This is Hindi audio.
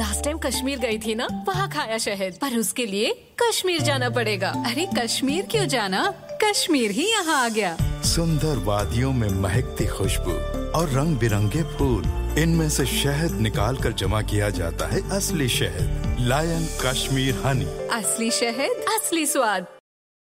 लास्ट टाइम कश्मीर गई थी ना, वहाँ खाया शहद, पर उसके लिए कश्मीर जाना पड़ेगा। अरे कश्मीर क्यों जाना, कश्मीर ही यहाँ आ गया। सुंदर वादियों में महकती खुशबू और रंग बिरंगे फूल, इनमें से शहद निकाल कर जमा किया जाता है असली शहद। लायन कश्मीर हनी, असली शहद, असली स्वाद।